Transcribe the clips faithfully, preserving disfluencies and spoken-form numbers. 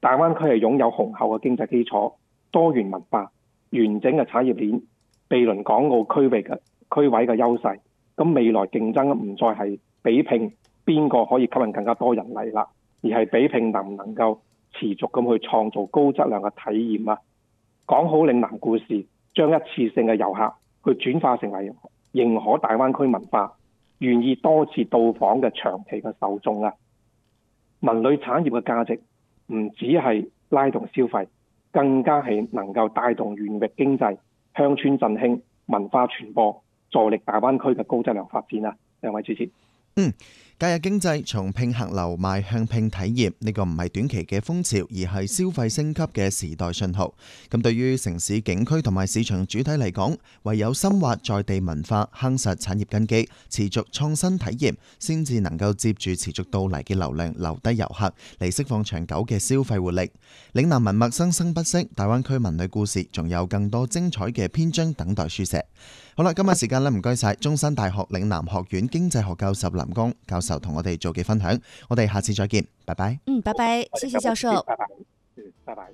大灣區係擁有雄厚嘅經濟基礎、多元文化、完整嘅產業鏈、毗鄰港澳區域嘅區位嘅優勢。咁未來競爭唔再係比拼邊個可以吸引更加多人嚟啦，而係比拼能唔能夠持續咁去創造高質量嘅體驗啊！講好嶺南故事，將一次性嘅遊客去轉化成為認可大灣區文化、願意多次到訪嘅長期嘅受眾啊！文旅產業嘅價值唔只係拉動消費，更加係能夠帶動縣域經濟、鄉村振興、文化傳播，助力大灣區嘅高質量發展啊！兩位主持。 嗯，假日經濟從拼客流邁向拼體驗，呢個唔係短期嘅風潮，而係消費升級嘅時代信號。咁對於城市景區同埋市場主體嚟講，唯有深挖在地文化，夯實產業根基，持續創新體驗，先至能夠接住持續到嚟嘅流量留低遊客，嚟釋放長久嘅消費活力。嶺南文脈生生不息，大灣區文旅故事仲有更多精彩嘅篇章等待書寫。好啦，今日時間咧，唔該晒中山大學嶺南學院經濟學教授林江教授同我哋做嘅分享，我哋下次再見，拜拜。 嗯，拜拜，謝謝教授。 拜拜。嗯，拜拜。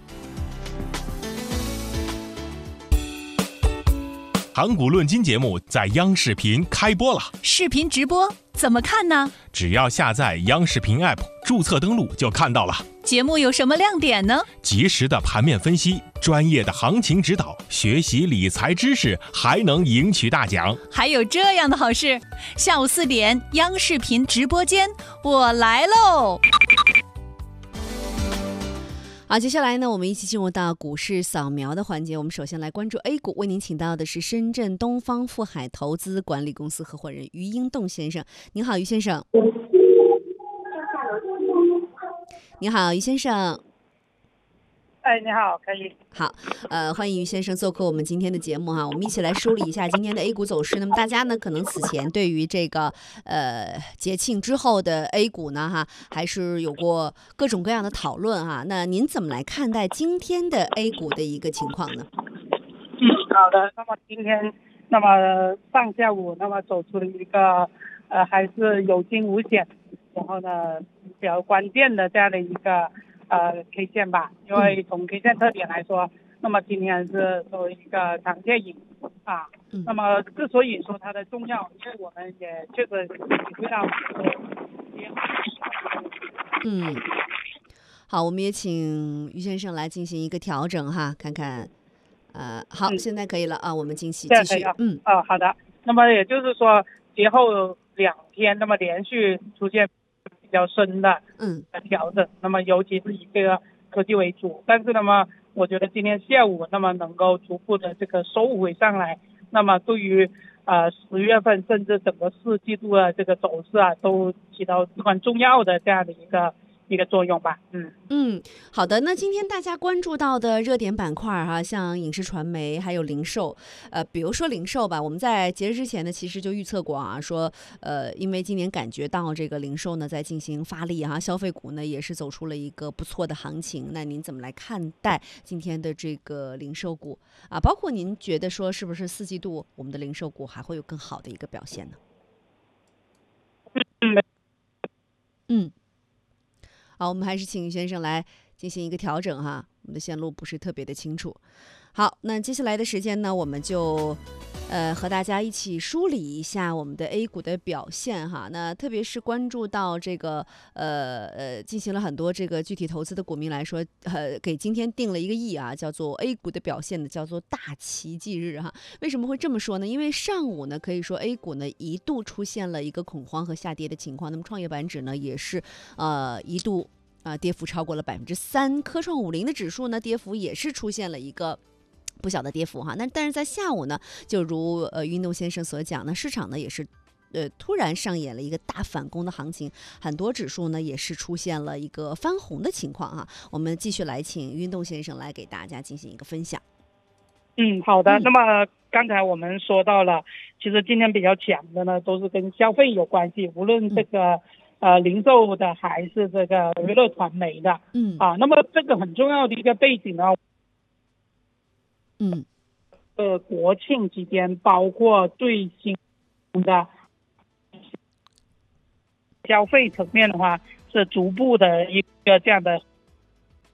盤古論金節目在央視頻開播了， 視頻直播怎麼看呢？ 只要下載央視頻 App， 註冊登錄就看到了。 節目有什麼亮點呢？ 及時的盤面分析，專業的行情指導，學習理財知識，還能贏取大獎。 還有這樣的好事，下午四點央視頻直播間，我來嘍！好，接下來呢，我們一起進入到股市掃描的環節。我們首先來關注 A 股，為您請到的是深圳東方富海投資管理公司合夥人余英棟先生。您好，余先生。你好，余先生。 哎，你好，可以。 好，呃，歡迎余先生做客我們今天的節目哈。我們一起來梳理一下今天的 A 股走勢。那麼大家呢，可能此前對於這個呃節慶之後的 A 股呢，哈，還是有過各種各樣的討論哈。那您怎麼來看待今天的 A 股的一個情況呢？ 嗯，好的。那麼今天，那麼上下午，那麼走出了一個呃還是有驚無險，然後呢比較關鍵的這樣的一個。呃 K 線吧，因為從 K 線特點來說，那麼今天是作為一個長線影啊， 嗯， 那麼之所以說它的重要，因為我們也確實體會到嗯，好，我們也請余先生來進行一個調整哈，看看，呃，好，嗯，現在可以了啊，我們繼續繼續，嗯， 哦，好的，那麼也就是說節後兩天，那麼連續出現比較深的嗯調整，那麼尤其是以這個科技為主，但是那麼我覺得今天下午那麼能夠逐步的這個收回上來，那麼對於呃十月份甚至整個四季度的這個走勢啊，都起到至關重要的這樣的一個一個作用吧。嗯嗯，好的。那今天大家關注到的熱點板塊哈，像影視傳媒還有零售，呃，比如說零售吧，我們在節日之前呢，其實就預測過啊，說呃，因為今年感覺到這個零售呢在進行發力哈，消費股呢也是走出了一個不錯的行情。那您怎麼來看待今天的這個零售股啊？包括您覺得說是不是四季度我們的零售股還會有更好的一個表現呢？ 嗯嗯。好，我們還是請余先生來進行一個調整哈，我們的線路不是特別的清楚。好，那接下來的時間呢，我們就呃和大家一起梳理一下我們的 A 股的表現哈。那特別是關注到這個呃呃進行了很多這個具體投資的股民來說，呃給今天定了一個義啊，叫做 A 股的表現呢叫做大奇蹟日哈。為什麼會這麼說呢？因為上午呢可以說 A 股呢一度出現了一個恐慌和下跌的情況，那麼創業板指呢也是呃一度啊、呃、跌幅超過了百分之三，科創五零的指數呢跌幅也是出現了一個不小的跌幅哈，那但是在下午呢，就如呃運動先生所講呢，市場呢也是呃突然上演了一個大反攻的行情，很多指數呢也是出現了一個翻紅的情況哈。我們繼續來請運動先生來給大家進行一個分享。 嗯，好的。那麼剛才我們說到了，其實今天比較強的呢，都是跟消費有關係，無論這個、嗯、呃零售的還是這個娛樂傳媒的。嗯啊，那麼這個很重要的一個背景呢。 嗯， 呃，國慶期間，包括最新的消費層面的話，是逐步的一個這樣的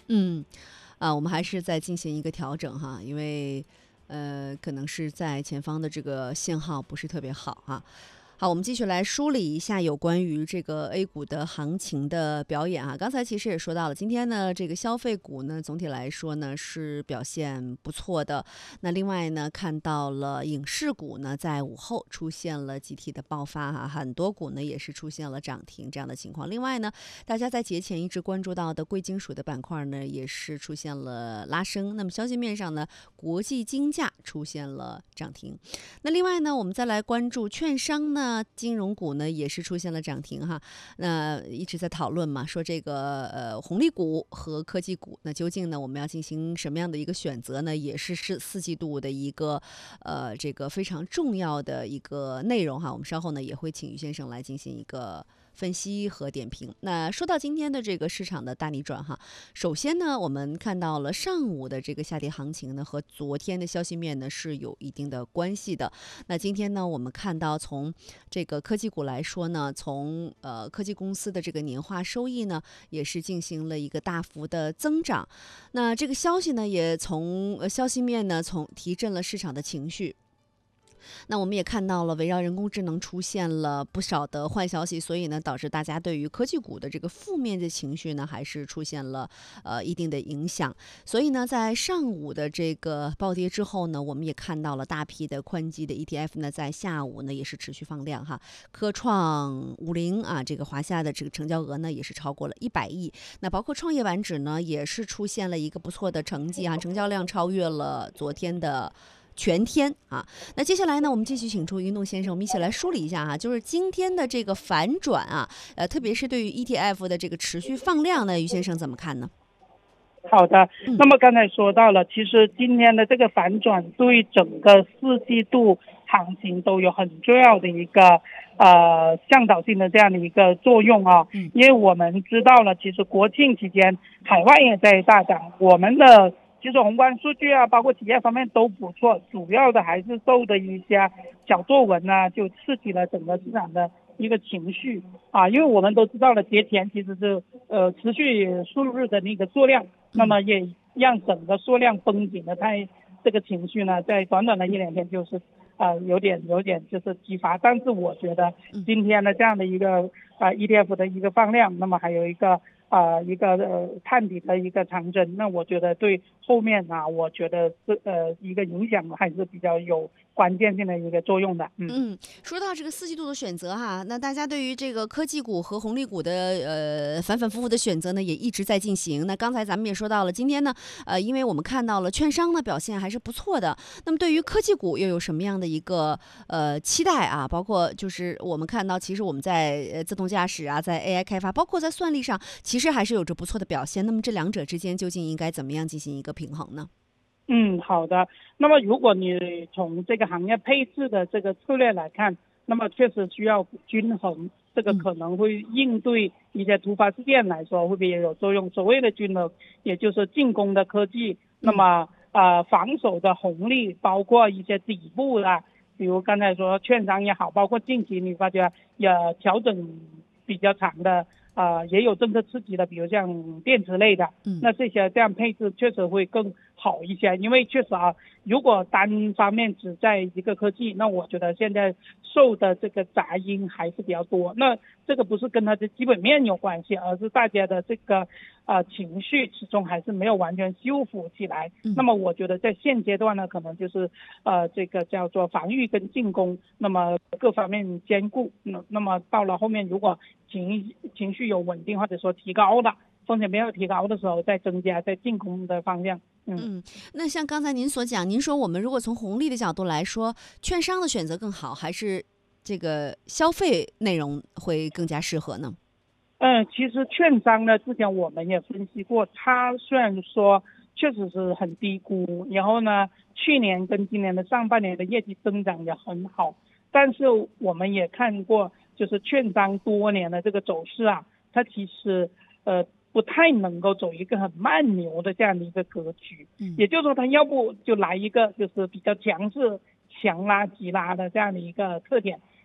嗯，啊，我们还是在进行一个调整哈，因为呃，可能是在前方的这个信号不是特别好哈。好，我们继续来梳理一下有关于这个 A 股的行情的表演啊。刚才其实也说到了，今天呢，这个消费股呢，总体来说呢是表现不错的。那另外呢，看到了影视股呢，在午后出现了集体的爆发哈、啊，很多股呢也是出现了涨停这样的情况。另外呢，大家在节前一直关注到的贵金属的板块呢，也是出现了拉升。那么消息面上呢，国际金价出现了涨停。那另外呢，我们再来关注券商呢。那金融股呢也是出现了涨停哈，那一直在讨论嘛，说这个呃红利股和科技股，那究竟呢我们要进行什么样的一个选择呢？也是是四季度的一个呃这个非常重要的一个内容哈。我们稍后呢也会请于先生来进行一个分析和点评。那说到今天的这个市场的大逆转哈，首先呢，我们看到了上午的这个下跌行情呢，和昨天的消息面呢是有一定的关系的。那今天呢，我们看到从这个科技股来说呢，从呃科技公司的这个年化收益呢，也是进行了一个大幅的增长。那这个消息呢，也从呃消息面呢，从提振了市场的情绪。那我们也看到了围绕人工智能出现了不少的坏消息，所以呢导致大家对于科技股的这个负面的情绪呢还是出现了呃一定的影响。所以呢在上午的这个暴跌之后呢，我们也看到了大批的宽基的 E T F 呢在下午呢也是持续放量哈，科创五零啊这个华夏的这个成交额呢也是超过了一百亿，那包括创业板指呢也是出现了一个不错的成绩啊，成交量超越了昨天的全天啊。那接下来呢，我们继续请出于弄先生，我们一起来梳理一下哈、啊，就是今天的这个反转啊，呃，特别是对于 E T F 的这个持续放量呢，于先生怎么看呢？ 好的，那么刚才说到了，其实今天的这个反转对整个四季度行情都有很重要的一个呃向导性的这样的一个作用啊，因为我们知道了，其实国庆期间海外也在大涨，我们的其实宏观数据啊，包括企业方面都不错，主要的还是受的一些小作文啊，就刺激了整个市场的一个情绪啊。因为我们都知道了，节前其实是呃持续数日的那个缩量，那么也让整个缩量绷紧的它这个情绪呢，在短短的一两天就是呃有点有点就是激发。但是我觉得今天的这样的一个呃 E T F 的一个放量，那么还有一个呃一个呃探底的一个长针，那我觉得对后面啊，我觉得是呃一个影响还是比较有关键性的一个作用的。嗯嗯，说到这个四季度的选择哈，那大家对于这个科技股和红利股的呃反反复复的选择呢，也一直在进行。那刚才咱们也说到了，今天呢，呃，因为我们看到了券商的表现还是不错的，那么对于科技股又有什么样的一个呃期待啊？包括就是我们看到，其实我们在呃自动驾驶啊，在 A I 开发，包括在算力上，其实还是有着不错的表现。那么这两者之间究竟应该怎么样进行一个平衡呢？ 嗯，好的。那么如果你从这个行业配置的这个策略来看，那么确实需要均衡，这个可能会应对一些突发事件来说会不会也有作用。所谓的均衡，也就是进攻的科技，那么呃防守的红利，包括一些底部的，比如刚才说券商也好，包括近期你发觉也调整比较长的。呃，也有政策刺激的，比如像电池类的，嗯，那这些这样配置确实会更好一些。因为确实啊，如果单方面只在一个科技，那我觉得现在受的这个杂音还是比较多。那这个不是跟它的基本面有关系，而是大家的这个呃情绪始终还是没有完全修复起来。嗯、那么我觉得在现阶段呢，可能就是呃这个叫做防御跟进攻，那么各方面兼顾。那那么到了后面，如果情情绪有稳定或者说提高的风险没有提高的时候，再增加在进攻的方向。嗯, 嗯，那像刚才您所讲，您说我们如果从红利的角度来说，券商的选择更好，还是这个消费内容会更加适合呢？ 嗯，其实券商呢，之前我们也分析过，它虽然说确实是很低估，然后呢，去年跟今年的上半年的业绩增长也很好，但是我们也看过，就是券商多年的这个走势啊，它其实呃不太能够走一个很慢牛的这样的一个格局，嗯，也就是说它要不就来一个就是比较强势强拉急拉的这样的一个特点，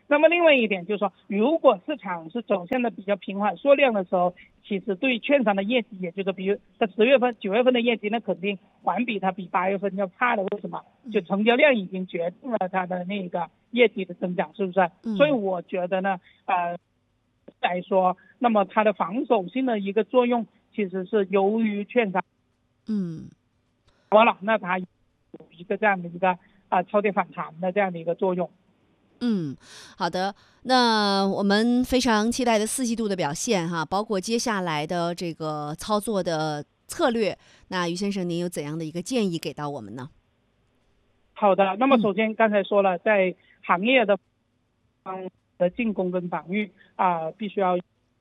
那么另外一点就是说，如果市场是走向的比较平缓缩量的时候，其实对券商的业绩，也就是比如它十月份、九月份的业绩，那肯定环比它比八月份要差的。为什么？就成交量已经决定了它的那个业绩的增长，是不是？ 嗯、 所以我觉得呢，呃，来说，那么它的防守性的一个作用，其实是由于券商， 嗯， 多了，那它有一个这样的一个啊、呃、超跌反弹的这样的一个作用。 嗯，好的，那我们非常期待的四季度的表现哈，包括接下来的这个操作的策略，那于先生您有怎样的一个建议给到我们呢？ 好的，那么首先刚才说了，在行业的方的进攻跟防御啊、呃，必须要，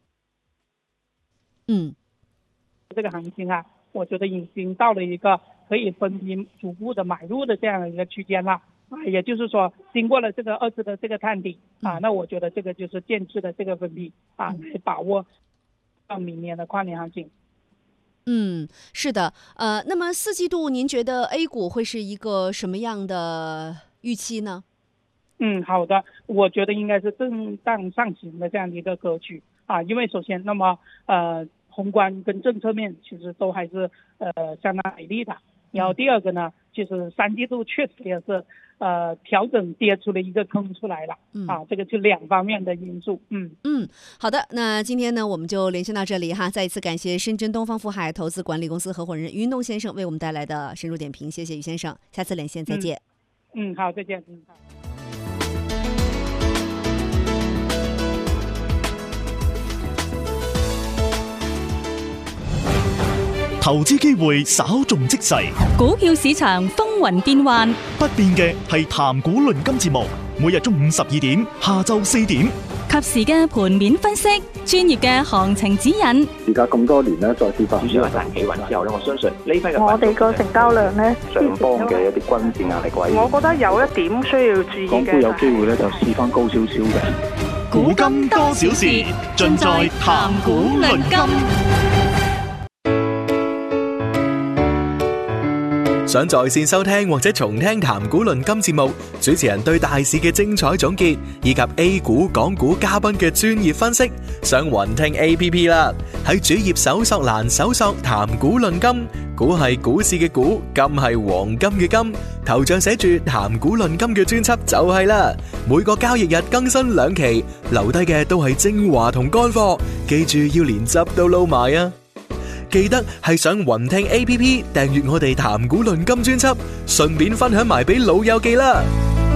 嗯， 这个行情啊，我觉得已经到了一个可以分批逐步的买入的这样的一个区间了。啊，也就是说，经过了这个二次的这个探底啊，那我觉得这个就是渐次的这个分批啊，来把握到明年的跨年行情。 嗯，是的，呃，那么四季度您觉得 A 股会是一个什么样的预期呢？ 嗯，好的，我觉得应该是震荡上行的这样的一个格局啊，因为首先，那么呃，宏观跟政策面其实都还是呃相当给力的。然后第二个呢，其实三季度确实也是呃调整跌出了一个坑出来了，嗯、啊，这个是两方面的因素。嗯嗯，好的，那今天呢我们就连线到这里哈，再一次感谢深圳东方富海投资管理公司合伙人于东先生为我们带来的深入点评，谢谢于先生，下次连线再见。 嗯，嗯好，再见。嗯，好。 投資機會稍縱即逝， 股票市場風雲變幻， 不變嘅係談股論金節目，每日中午十二點、下晝四點， 及時嘅盤面分析，專業嘅行情指引。 而家咁多年咧，再跌翻， 主要係大企穩之後咧，我相信呢批嘅我哋個成交量咧， 上方嘅一啲均線壓力位， 我覺得有一點需要注意嘅， 港股有機會咧就試翻高少少嘅。 股金多少事，盡在談股論金。 想在線收聽或者重聽談股論金節目，主持人對大市嘅精彩總結，以及 A 股、港股嘉賓嘅專業分析，上雲聽 A P P 啦。喺主頁搜索欄搜索談股論金，股係股市嘅股，金係黃金嘅金，頭像寫住談股論金嘅專輯就係啦。每個交易日更新兩期，留低嘅都係精華同乾貨，記住要連汁都撈埋啊！記得係上雲聽 A P P 訂閱我哋談股論金專輯，順便分享埋俾老友記啦。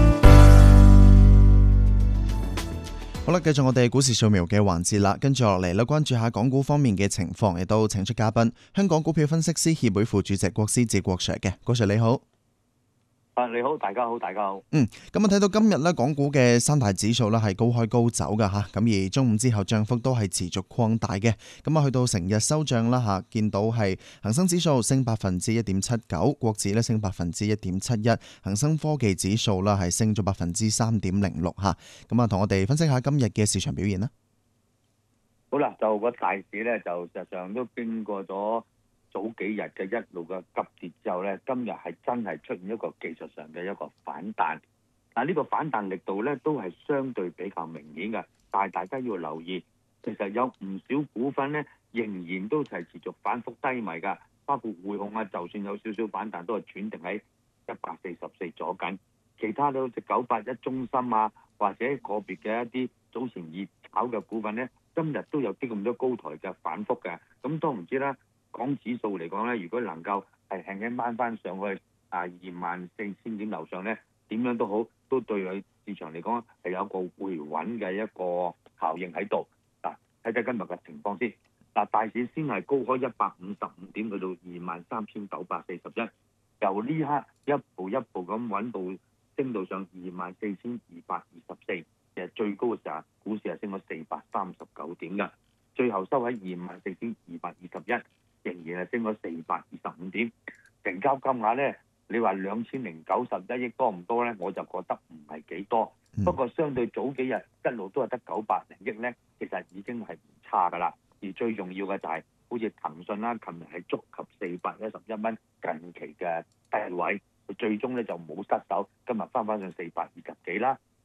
好啦，繼續我哋股市掃描嘅環節啦，跟住落嚟咧，關注下港股方面嘅情況，亦都請出嘉賓，香港股票分析師協會副主席郭思治郭 Sir 嘅，郭 Sir 你好。 啊，你好，大家好，大家好。 嗯，咁啊睇到今日咧，港股嘅三大指數咧係高開高走噶吓，咁而中午之後漲幅都係持續擴大嘅，咁啊去到成日收漲啦吓，見到係恒生指數升百分之一點七九，國指咧升百分之一點七一，恒生科技指數啦係升咗百分之三點零六吓，咁啊同我哋分析下今日嘅市場表現啦。 好啦，就個大市咧就實際上都經過咗早幾日嘅一路嘅急跌之後咧，今日係真係出現一個技術上嘅一個反彈。但係呢個反彈力度咧都係相對比較明顯嘅，但係大家要留意，其實有唔少股份咧仍然都係持續反覆低迷㗎，包括匯控啊，就算有少少反彈都係轉定喺一百四十四左緊。其他都好似九八一中心啊，或者個別嘅一啲早前熱炒嘅股份咧，今日都有啲咁多高台嘅反覆嘅。咁都唔知啦。講指數嚟講咧，如果能夠係輕輕掹翻上去啊二萬四千點樓上咧，點樣都好，都對佢市場嚟講係有一個回穩嘅一個效應喺度。嗱，睇睇今日嘅情況先。嗱，大市先係高開一百五十五點，去到二萬三千九百四十一，由呢刻一步一步咁穩步升到上二萬四千二百二十四，其實最高嘅時候，股市係升咗四百三十九點㗎，最後收喺二萬四千二百二十一。仍然係升咗四百二十五點，成交金額咧，你話兩千零九十一億多唔多咧？我就覺得唔係幾多。嗯、不過相對早幾日一路都係得九百零億咧，其實已經係唔差㗎啦。而最重要嘅就係、是、好似騰訊啦，琴日係觸及四百一十一蚊近期嘅低位，佢最終咧就冇失手，今日翻翻上四百二十幾啦。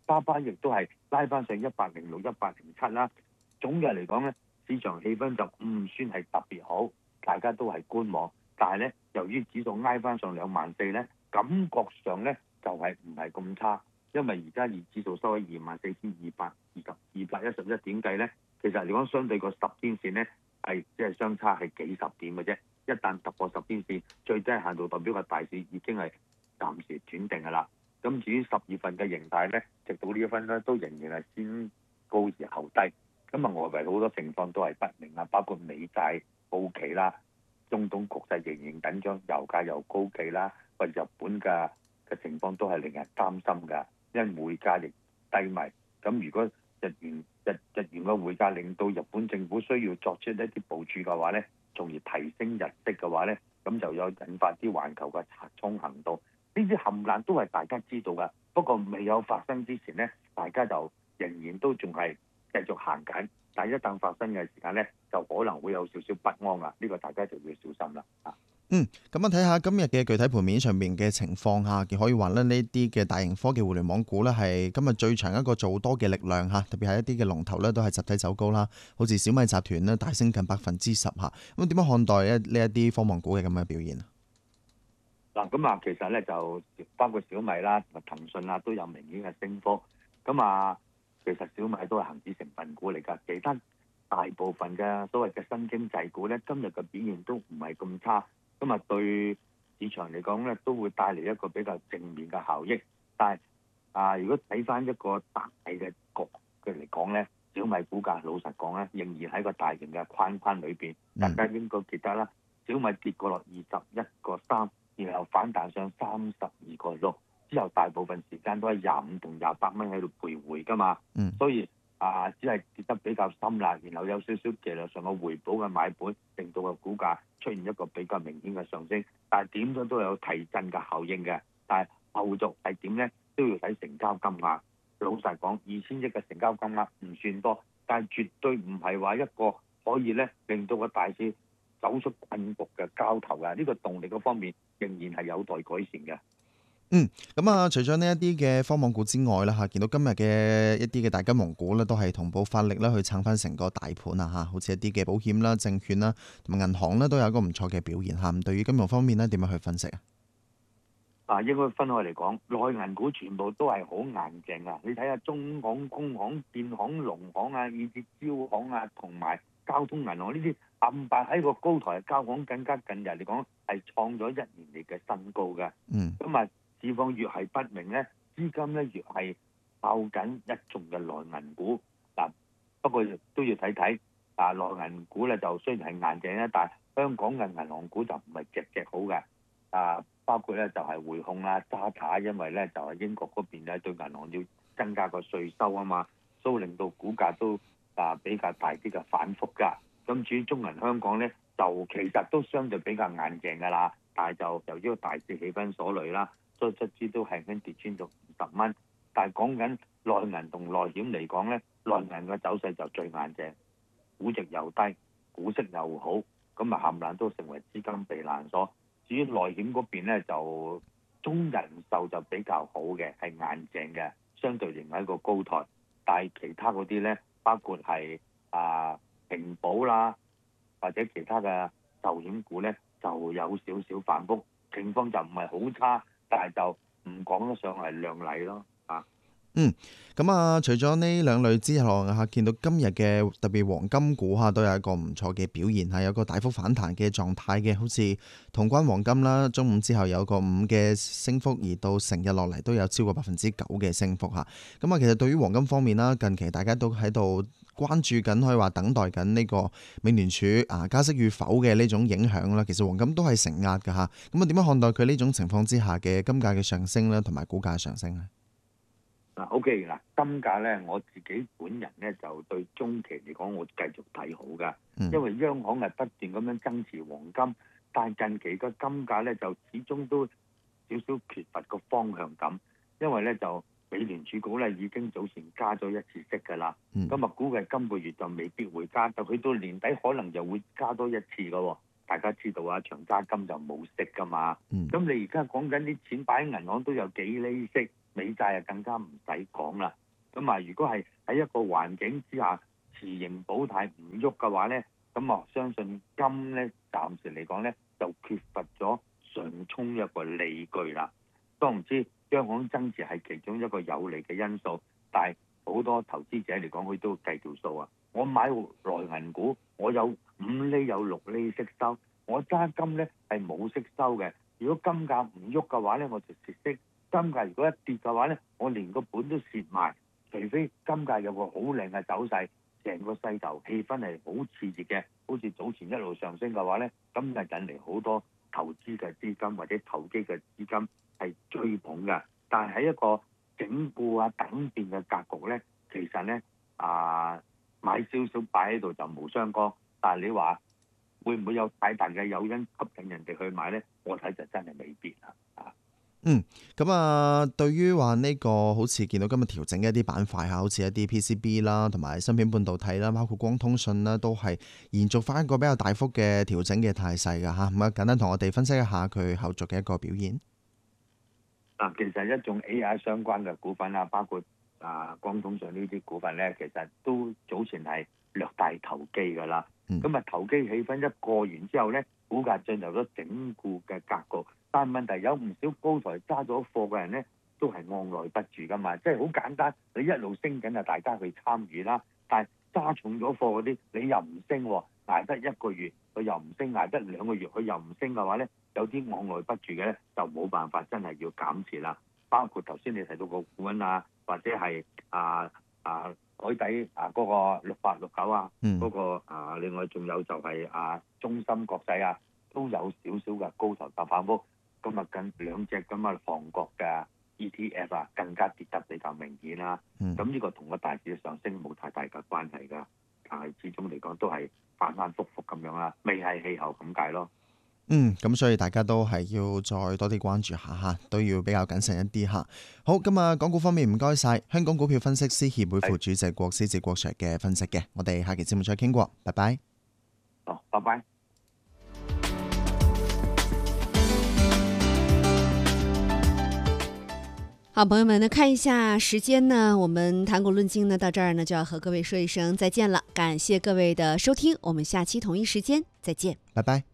巴巴亦都係拉翻上一百零六、一百零七啦。總嘅嚟講咧，市場氣氛就唔算係特別好，大家都係觀望。但係咧，由於指數挨翻上兩萬四咧，感覺上咧就係唔係咁差，因為而家以指數收喺二萬四千二百二十二百一十一點計咧，其實嚟講相對個十天線咧係即係相差係幾十點嘅啫。一旦突破十天線，最低限度代表個大市已經係暫時斷定㗎啦。咁至於十月份嘅形態咧，直到呢一分咧都仍然係先高而後低。咁啊，外圍好多情況都係不明啊，包括美債高企啦，中東局勢仍然緊張，油價又高企啦，或者日本嘅嘅情況都係令人擔心㗎，因為匯價亦低迷。咁如果日元日日元嘅匯價令到日本政府需要作出一啲部署嘅話咧，從而提升日息嘅話咧，咁就有引發啲環球嘅拆倉行動。呢啲冚唥都係大家知道㗎，不過未有發生之前咧，大家就仍然都仲係繼續行緊。但係一旦發生嘅時間咧，就可能會有少少不安啊！呢個大家就要小心啦。啊， 嗯，咁啊睇下今日嘅具體盤面上面嘅情況下，可以話咧呢啲嘅大型科技互聯網股咧係今日最長一個做多嘅力量嚇，特別係一啲嘅龍頭咧都係集體走高啦，好似小米集團咧大升近百分之十嚇。咁點樣看待一呢一啲科網股嘅咁嘅表現啊？ 嗱，咁啊，其實咧就包括小米啦、同埋騰訊啦都有明顯嘅升幅。咁啊，其實小米都係恒指成分股嚟㗎，其他大部分嘅所謂嘅新經濟股咧，今日嘅表現都唔係咁差。咁啊，對市場嚟講咧，都會帶嚟一個比較正面嘅效益。但係啊，如果睇翻一個大嘅局嘅嚟講咧，小米股價老實講咧，仍然喺個大型嘅框框裏邊。大家應該記得啦，小米跌過落二十一個三，然後反彈上三十二個六，之後大部分時間都係廿五同廿八蚊喺度徘徊㗎嘛。 嗯， 所以啊，只係跌得比較深啦，然後有少少技術上嘅回補嘅買盤，令到個股價出現一個比較明顯嘅上升。但係點樣都有提振嘅效應嘅。但係後續係點咧，都要睇成交金額。老實講，二千億嘅成交金額唔算多，但係絕對唔係話一個可以咧令到個大市走出困局嘅交投啊！呢個動力嗰方面仍然係有待改善嘅。 嗯，咁啊，除咗呢一啲嘅科網股之外啦嚇，見到今日嘅一啲嘅大金融股咧，都係同步發力啦，去撐翻成個大盤啊嚇，好似一啲嘅保險啦、證券啦同埋銀行咧，都有一個唔錯嘅表現嚇。咁對於金融方面咧，點樣去分析啊？ 啊，應該分開嚟講，內銀股全部都係好硬淨啊！你睇下中行、工行、建行、農行啊，以至招行啊，同埋交通銀行呢啲冚唪唥喺個高台，交行更加近日嚟講係創咗一年嚟嘅新高嘅。 嗯， 咁啊，市況越係不明咧，資金咧越係爆緊一眾嘅內銀股。嗱，不過都要睇睇啊，內銀股咧就雖然係硬淨咧，但係香港嘅銀行股就唔係隻隻好嘅。啊，包括咧就係匯控啦、渣打，因為咧就係英國嗰邊咧對銀行要增加個稅收啊嘛，所以令到股價都啊比較大啲嘅反覆㗎。咁至於中銀香港咧，就其實都相對比較硬淨㗎啦，但係就由於個大市氣氛所累啦，所以卒之都係輕跌穿咗五十蚊。但係講緊內銀同內險嚟講咧，內銀嘅走勢就最硬淨，估值又低，股息又好，咁啊冚唪唥都成為資金避難所。至於內險嗰邊咧，就中人壽就比較好嘅，係硬淨嘅，相對仍喺個高台。但係其他嗰啲咧，包括係啊平保啦，或者其他嘅壽險股咧，就有少少反覆，情況就唔係好差，但係就唔講得上係亮麗咯。啊， 嗯，咁啊，除咗呢兩類之後啊，見到今日嘅特別黃金股嚇都有一個唔錯嘅表現，係有個大幅反彈嘅狀態嘅，好似潼關黃金啦，中午之後有個五嘅升幅，而到成日落嚟都有超過百分之九嘅升幅嚇。咁啊，其實對於黃金方面啦，近期大家都喺度關注緊，可以話等待緊呢個美聯儲啊加息與否嘅呢種影響啦。其實黃金都係承壓㗎嚇。咁啊，點樣看待佢呢種情況之下嘅金價嘅上升咧，同埋股價上升咧？ 嗱 ，OK 嗱，金價咧，我自己本人咧就對中期嚟講，我繼續睇好噶，因為央行係不斷咁樣增持黃金，但係近期個金價咧就始終都少少缺乏個方向感，因為咧就美聯儲局咧已經早前加咗一次息噶啦，咁啊、嗯、估計今個月就未必會加，就去到年底可能又會加多一次噶喎。大家知道啊，長揸金就冇息噶嘛，咁、嗯、你而家講緊啲錢擺喺銀行都有幾厘息。 美債啊更加唔使講啦。咁啊，如果係喺一個環境之下持盈保泰唔喐嘅話咧，咁我相信金咧暫時嚟講咧就缺乏咗上衝一個理據啦。當然知央行增持係其中一個有利嘅因素，但係好多投資者嚟講，佢都計條數啊。我買內銀股，我有五厘有六厘息收，我揸金咧係冇息收嘅。如果金價唔喐嘅話咧，我就蝕息；金價如果一跌嘅話咧，我連個本都蝕埋。除非金價有個好靚嘅走勢，成個勢頭氣氛係好刺激嘅，好似早前一路上升嘅話咧，咁就引嚟好多投資嘅資金或者投機嘅資金係追捧嘅。但係喺一個整固啊等變嘅格局咧，其實咧啊買少少擺喺度就無相干。但係你話會唔會有太大嘅誘因吸引人哋去買咧？我睇就真係未必啦。 嗯，咁啊，對於話呢個好似見到今日調整嘅一啲板塊嚇，好似一啲 P C B 啦，同埋芯片半導體啦，包括光通訊啦，都係延續翻一個比較大幅嘅調整嘅態勢㗎嚇。咁啊，簡單同我哋分析一下佢後續嘅一個表現。 嗱，其實一種 A I 相關嘅股份啊，包括啊光通訊呢啲股份咧，其實都早前係略帶投機㗎啦。咁啊、嗯，投機氣氛一過完之後咧，股價進入咗整固嘅格局。但係問題有唔少高台揸咗貨嘅人咧，都係按耐不住噶嘛。即係好簡單，你一路升緊啊，大家去參與啦。但係揸重咗貨嗰啲，你又唔升，捱得一個月佢又唔升，捱得兩個月佢又唔升嘅話咧，有啲按耐不住嘅咧，就冇辦法真係要減持啦。包括頭先你提到個股份啊，或者係啊啊海底啊嗰個六八六九啊，嗰、嗰個啊另外仲有就係啊中芯國際啊，都有少少嘅高台突破幅。咁啊，近兩隻咁啊，韓國嘅 E T F 啊，更加跌得比較明顯啦。咁呢、嗯、個同個大市嘅上升冇太大嘅關係㗎，但係始終嚟講都係反反覆覆咁樣啦，未係氣候咁解咯。 嗯，咁所以大家都係要再多啲關注下嚇，都要比較謹慎一啲嚇。好，咁啊，港股方面唔該晒，香港股票分析師協會副主席郭思治郭 Sir 嘅分析嘅，我哋下期節目再傾過，拜拜。 好，拜拜。 好，朋友們呢，看一下時間呢，我們談股論金呢，到這兒呢就要和各位說一聲再見了，感謝各位的收聽，我們下期同一時間再見， 拜拜。